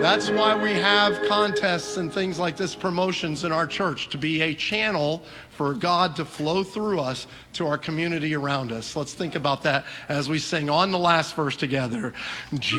That's why we have contests and things like this, promotions in our church, to be a channel for God to flow through us to our community around us. Let's think about that as we sing on the last verse together.